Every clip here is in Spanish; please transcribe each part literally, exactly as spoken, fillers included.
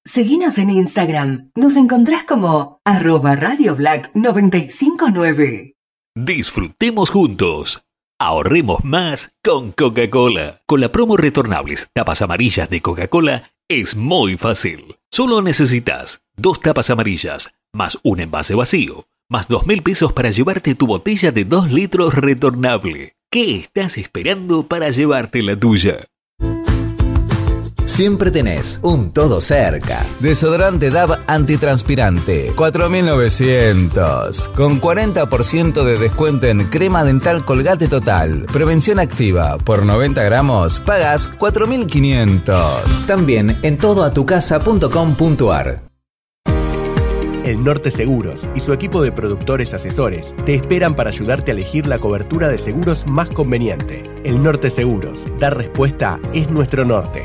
Seguinos en Instagram. Nos encontrás como arroba Radio Black noventa y cinco nueve. Disfrutemos juntos. Ahorremos más con Coca-Cola. Con la promo retornables tapas amarillas de Coca-Cola es muy fácil. Solo necesitas dos tapas amarillas, más un envase vacío, más dos mil pesos para llevarte tu botella de dos litros retornable. ¿Qué estás esperando para llevarte la tuya? Siempre tenés un todo cerca. Desodorante D A V antitranspirante, cuatro mil novecientos. Con cuarenta por ciento de descuento en crema dental Colgate Total. Prevención activa. Por noventa gramos, pagas cuatro mil quinientos. También en todo a tu casa punto com punto ar. El Norte Seguros y su equipo de productores asesores te esperan para ayudarte a elegir la cobertura de seguros más conveniente. El Norte Seguros. Dar respuesta es nuestro norte.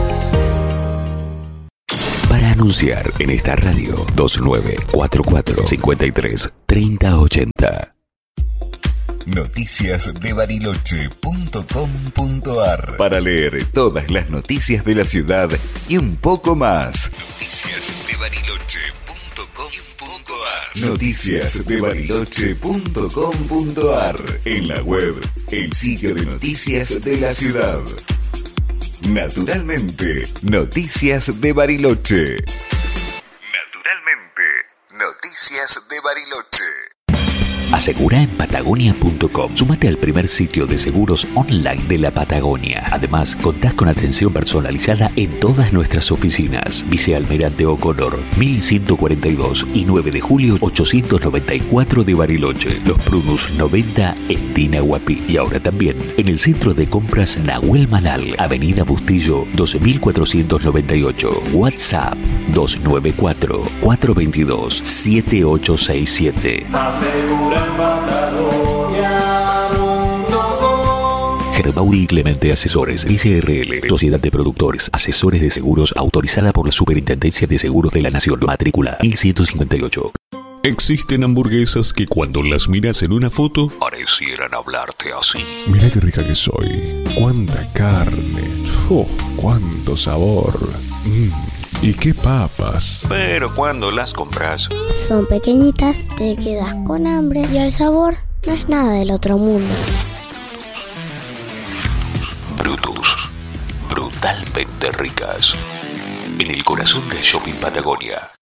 Para anunciar en esta radio dos nueve cuatro cuatro cinco tres tres cero ocho cero. Noticias de Bariloche punto com punto ar. Para leer todas las noticias de la ciudad y un poco más. Noticias de Bariloche punto com punto ar. Noticias de Bariloche punto com punto ar. En la web, el sitio de noticias de la ciudad. Naturalmente, Noticias de Bariloche. Naturalmente, Noticias de Bariloche. Asegura en Patagonia punto com. Súmate al primer sitio de seguros online de la Patagonia. Además, contás con atención personalizada en todas nuestras oficinas. Vice Almirante O'Connor, mil ciento cuarenta y dos y nueve de julio ochocientos noventa y cuatro de Bariloche. Los Prunus noventa en Tinahuapi. Y ahora también en el centro de compras Nahuel Manal, Avenida Bustillo doce mil cuatrocientos noventa y ocho. WhatsApp dos nueve cuatro cuatro dos dos siete ocho seis siete. Asegura en Patagonia punto com. Germauri y Clemente Asesores, S R L, Sociedad de Productores, Asesores de Seguros, autorizada por la Superintendencia de Seguros de la Nación, matrícula mil ciento cincuenta y ocho. Existen hamburguesas que cuando las miras en una foto parecieran hablarte así. Mira qué rica que soy, cuánta carne, oh, cuánto sabor. Mm. ¿Y qué papas? Pero cuando las compras, son pequeñitas, te quedas con hambre y el sabor no es nada del otro mundo. Brutus, brutalmente ricas. En el corazón del Shopping Patagonia.